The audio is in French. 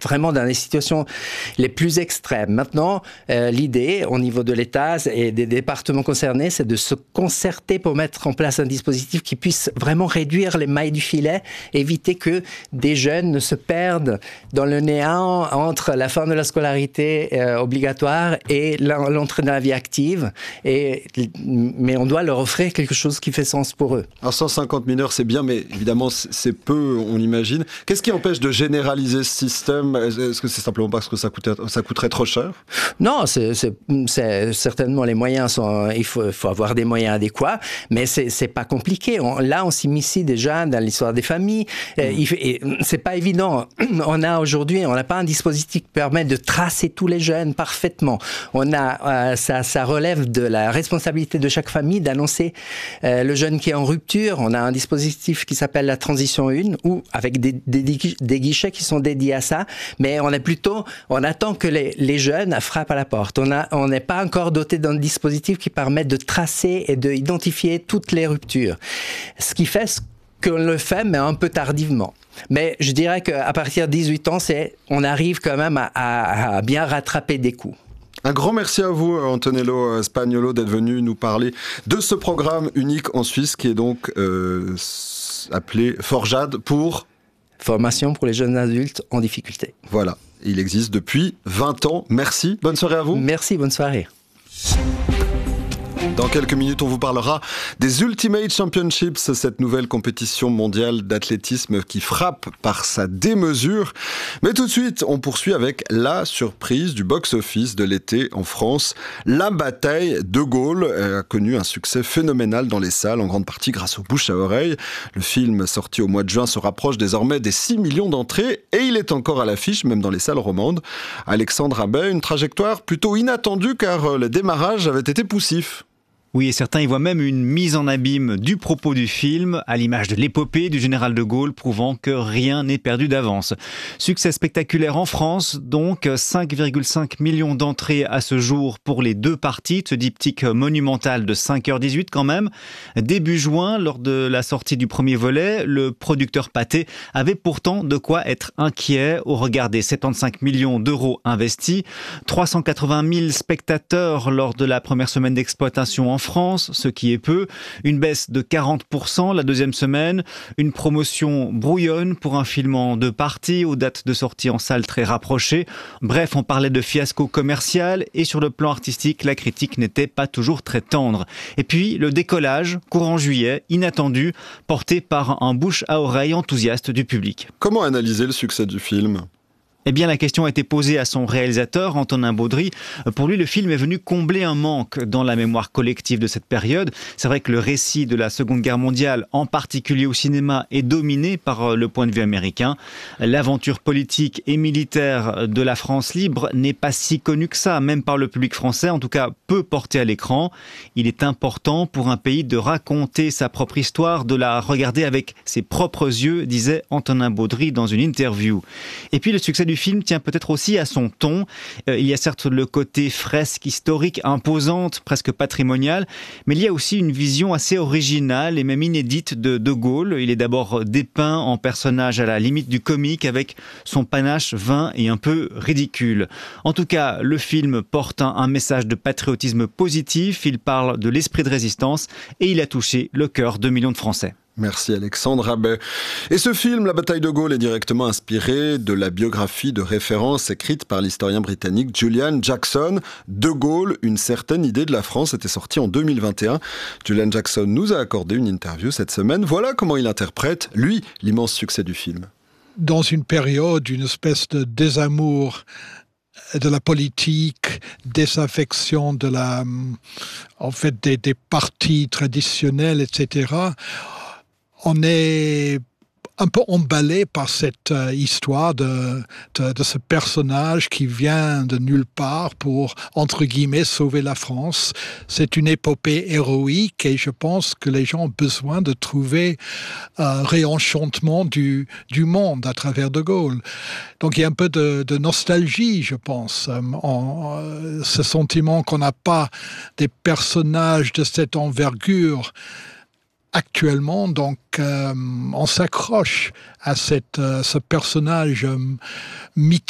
être vraiment dans les situations les plus extrêmes. Maintenant, l'idée au niveau de l'État et des départements concernés, c'est de se concerter pour mettre en place un dispositif qui puisse vraiment réduire les mailles du filet, éviter que des jeunes ne se perdent dans le néant entre la fin de la scolarité obligatoire et l'entrée dans la vie active. Mais on doit leur offrir quelque chose qui fait sens pour eux. Alors 150 mineurs, c'est bien, mais évidemment, c'est peu, on imagine. Qu'est-ce qui empêche de généraliser ce système ? Est-ce que c'est simplement parce que ça coûterait trop cher ? Non, c'est certainement les moyens il faut avoir des moyens adéquats, mais c'est pas compliqué. Là, on s'immisce déjà dans l'histoire des familles. Et c'est pas évident. On n'a pas un dispositif qui permet de tracer tous les jeunes parfaitement. Ça relève de la responsabilité de chaque famille d'annoncer le jeune qui est en rupture. On a un dispositif qui s'appelle la transition 1, ou avec des guichets qui sont dédiés à ça, mais on attend que les jeunes frappent à la porte. On n'est pas encore doté d'un dispositif qui permet de tracer et d'identifier toutes les ruptures. Ce qui fait qu'on le fait, mais un peu tardivement. Mais je dirais qu'à partir de 18 ans, on arrive quand même à bien rattraper des coups. Un grand merci à vous, Antonello Spagnolo, d'être venu nous parler de ce programme unique en Suisse qui est donc appelé Forjad pour... Formation pour les jeunes adultes en difficulté. Voilà, il existe depuis 20 ans. Merci, bonne soirée à vous. Merci, bonne soirée. Dans quelques minutes, on vous parlera des Ultimate Championships, cette nouvelle compétition mondiale d'athlétisme qui frappe par sa démesure. Mais tout de suite, on poursuit avec la surprise du box-office de l'été en France. La bataille de Gaulle a connu un succès phénoménal dans les salles, en grande partie grâce aux bouche à oreille. Le film, sorti au mois de juin, se rapproche désormais des 6 millions d'entrées et il est encore à l'affiche, même dans les salles romandes. Alexandre Abbé, une trajectoire plutôt inattendue car le démarrage avait été poussif. Oui, et certains y voient même une mise en abîme du propos du film, à l'image de l'épopée du général de Gaulle, prouvant que rien n'est perdu d'avance. Succès spectaculaire en France, donc 5,5 millions d'entrées à ce jour pour les deux parties, ce diptyque monumental de 5h18 quand même. Début juin, lors de la sortie du premier volet, le producteur Pathé avait pourtant de quoi être inquiet au regard des 75 millions d'euros investis. 380 000 spectateurs lors de la première semaine d'exploitation en France, ce qui est peu. Une baisse de 40% la deuxième semaine. Une promotion brouillonne pour un film en deux parties, aux dates de sortie en salle très rapprochées. Bref, on parlait de fiasco commercial et sur le plan artistique, la critique n'était pas toujours très tendre. Et puis, le décollage, courant juillet, inattendu, porté par un bouche à oreille enthousiaste du public. Comment analyser le succès du film ? Eh bien, la question a été posée à son réalisateur, Antonin Baudry. Pour lui, le film est venu combler un manque dans la mémoire collective de cette période. C'est vrai que le récit de la Seconde Guerre mondiale, en particulier au cinéma, est dominé par le point de vue américain. L'aventure politique et militaire de la France libre n'est pas si connue que ça, même par le public français, en tout cas peu portée à l'écran. Il est important pour un pays de raconter sa propre histoire, de la regarder avec ses propres yeux, disait Antonin Baudry dans une interview. Et puis le succès du film tient peut-être aussi à son ton. Il y a certes le côté fresque historique, imposante, presque patrimoniale, mais il y a aussi une vision assez originale et même inédite de Gaulle. Il est d'abord dépeint en personnage à la limite du comique avec son panache vain et un peu ridicule. En tout cas, le film porte un message de patriotisme positif, il parle de l'esprit de résistance et il a touché le cœur de millions de Français. Merci Alexandre Abbé. Et ce film, La bataille de Gaulle, est directement inspiré de la biographie de référence écrite par l'historien britannique Julian Jackson. De Gaulle, une certaine idée de la France, était sortie en 2021. Julian Jackson nous a accordé une interview cette semaine. Voilà comment il interprète, lui, l'immense succès du film. Dans une période, une espèce de désamour de la politique, désaffection de des partis traditionnels, etc., on est un peu emballé par cette histoire de ce personnage qui vient de nulle part pour, entre guillemets, sauver la France. C'est une épopée héroïque et je pense que les gens ont besoin de trouver un réenchantement du monde à travers De Gaulle. Donc il y a un peu de nostalgie, je pense. Ce sentiment qu'on n'a pas des personnages de cette envergure actuellement, donc on s'accroche à ce personnage mythique